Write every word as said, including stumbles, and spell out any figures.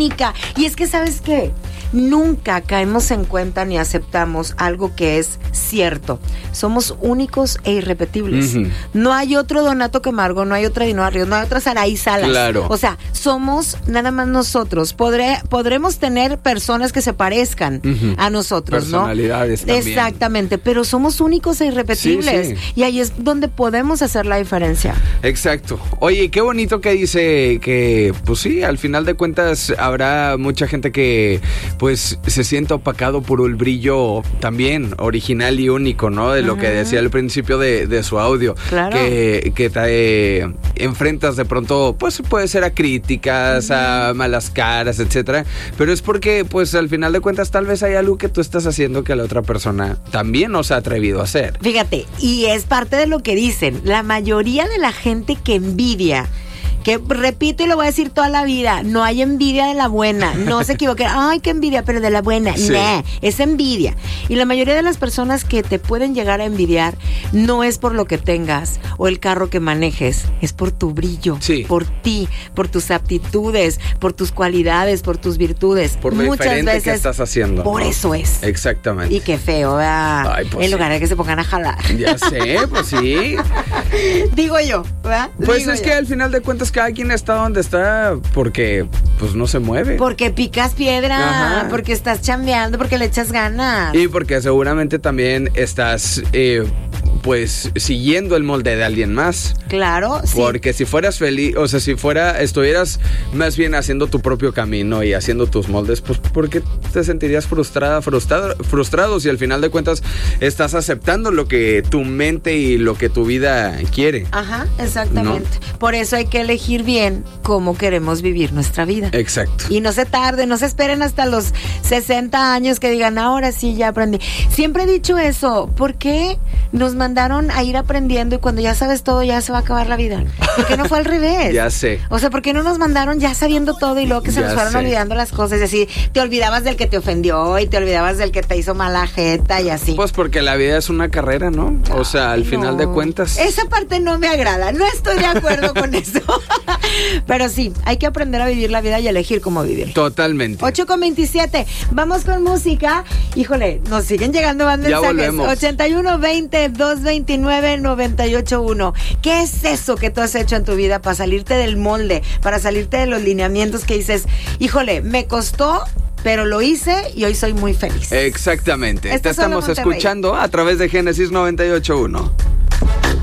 única. Y es que, ¿sabes qué? Nunca caemos en cuenta ni aceptamos algo que es cierto. Somos únicos e irrepetibles. Uh-huh. No hay otro Donato Camargo, no hay otra Dino Ríos, no hay otra Saraí Salas. Claro. O sea, somos nada más nosotros. Podré, podremos tener personas que se parezcan uh-huh. a nosotros, personalidades ¿no? también. Exactamente, pero somos únicos e irrepetibles. Sí, sí. Y ahí es donde podemos hacer la diferencia. Exacto. Oye, qué bonito que dice que, pues sí, al final de cuentas habrá mucha gente que pues se siente opacado por el brillo también original y único, ¿no? De lo uh-huh. que decía al principio de, de su audio. Claro. Que, que te eh, enfrentas de pronto, pues puede ser a críticas, uh-huh. a malas caras, etcétera. Pero es porque, pues al final de cuentas, tal vez hay algo que tú estás haciendo que la otra persona también no se ha atrevido a hacer. Fíjate, y es parte de lo que dicen. La mayoría de la gente que envidia, que repito y lo voy a decir toda la vida, no hay envidia de la buena, no se equivoquen, ay, qué envidia, pero de la buena, sí. nah, es envidia. Y la mayoría de las personas que te pueden llegar a envidiar no es por lo que tengas o el carro que manejes, es por tu brillo, sí. por ti, por tus aptitudes, por tus cualidades, por tus virtudes. Por lo Muchas diferente veces, que estás haciendo. Por ¿no? eso es. Exactamente. Y qué feo, ¿verdad? Ay, pues en sí. lugar de que se pongan a jalar. Ya sé, pues sí. Digo yo, ¿verdad? Pues Digo es yo. que al final de cuentas cada quien está donde está porque pues no se mueve. Porque picas piedra, Ajá. porque estás chambeando, porque le echas ganas. Y porque seguramente también estás eh, pues siguiendo el molde de alguien más. Claro, sí. Porque si fueras feliz, o sea, si fuera, estuvieras más bien haciendo tu propio camino y haciendo tus moldes, pues ¿por qué te sentirías frustrada, frustrado, frustrado si al final de cuentas estás aceptando lo que tu mente y lo que tu vida quiere? Ajá, exactamente. ¿No? Por eso hay que elegir bien cómo queremos vivir nuestra vida. Exacto. Y no se tarde, no se esperen hasta los sesenta años que digan, ahora sí ya aprendí. Siempre he dicho eso, ¿por qué nos mandaron a ir aprendiendo y cuando ya sabes todo ya se va a acabar la vida? ¿Por qué no fue al revés? Ya sé. O sea, ¿por qué no nos mandaron ya sabiendo todo y luego que se ya nos fueron sé. olvidando las cosas? Y así, te olvidabas del que te ofendió y te olvidabas del que te hizo mala jeta y así. Pues porque la vida es una carrera, ¿no? O sea, al no. final de cuentas. Esa parte no me agrada, no estoy de acuerdo con eso. Pero sí, hay que aprender a vivir la vida y elegir cómo vivir. Totalmente. ocho con veintisiete. Vamos con música. Híjole, nos siguen llegando más mensajes. Ya volvemos. ochenta y uno veinte, doscientos veintinueve, noventa y ocho uno. ¿Qué es eso que tú has hecho en tu vida para salirte del molde, para salirte de los lineamientos que dices, híjole, me costó, pero lo hice y hoy soy muy feliz? Exactamente. Esto Te estamos escuchando a través de Génesis noventa y ocho punto uno.